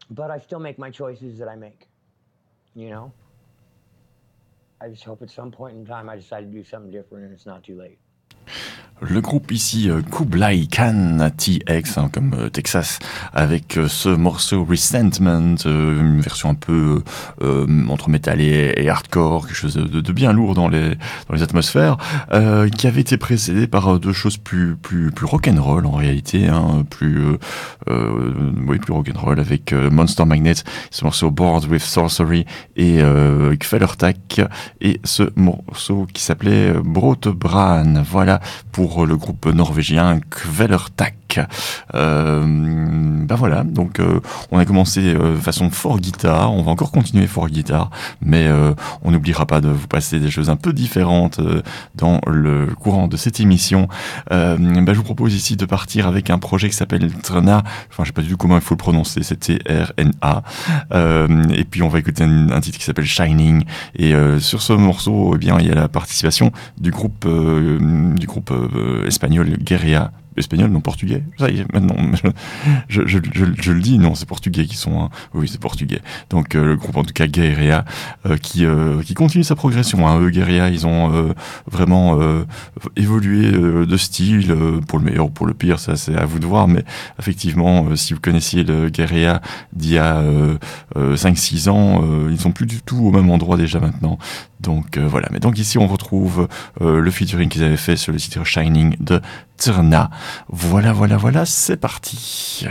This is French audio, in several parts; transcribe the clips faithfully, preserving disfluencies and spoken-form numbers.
but I still make my choices that I make. You know, I just hope at some point in time I decide to do something different and it's not too late. Le groupe ici, euh, Kublai Khan T X, hein, comme euh, Texas, avec euh, ce morceau Resentment, euh, une version un peu euh, entre métal et, et hardcore, quelque chose de, de bien lourd dans les dans les atmosphères, euh, qui avait été précédé par euh, deux choses plus plus plus rock'n'roll en réalité, hein, plus euh, euh, oui plus rock'n'roll avec euh, Monster Magnet, ce morceau Bored with Sorcery et euh, Kvelertak et ce morceau qui s'appelait Brotebran. Voilà pour le groupe norvégien Kvelertak. Euh, ben voilà, donc euh, on a commencé euh, façon fort guitare, on va encore continuer fort guitare, mais euh, on n'oubliera pas de vous passer des choses un peu différentes euh, dans le courant de cette émission. Euh, ben je vous propose ici de partir avec un projet qui s'appelle Trna, enfin je sais pas du tout comment il faut le prononcer, c'est T R N A, euh, et puis on va écouter un, un titre qui s'appelle Shining, et euh, sur ce morceau, eh bien il y a la participation du groupe euh, du groupe euh, espagnol Guerilla. Espagnol, non portugais. Ça y est, maintenant, je, je, je, je le dis, non, c'est portugais qui sont. Hein. Oui, c'est portugais. Donc euh, le groupe en tout cas Guerilla euh, qui euh, qui continue sa progression. Hein. Eux, Guerilla, ils ont euh, vraiment euh, évolué euh, de style euh, pour le meilleur ou pour le pire. Ça, c'est à vous de voir. Mais effectivement, euh, si vous connaissiez le Guerilla d'il y a euh, euh, cinq six ans, euh, ils sont plus du tout au même endroit déjà maintenant. Donc euh, voilà, mais donc ici on retrouve euh, le featuring qu'ils avaient fait sur le titre Shining de Trna. Voilà, voilà, voilà, c'est parti.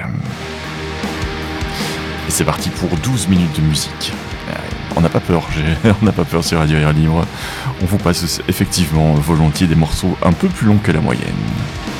Et c'est parti pour douze minutes de musique. On n'a pas peur, j'ai... on n'a pas peur sur Radio Air Libre. On vous passe effectivement volontiers des morceaux un peu plus longs que la moyenne.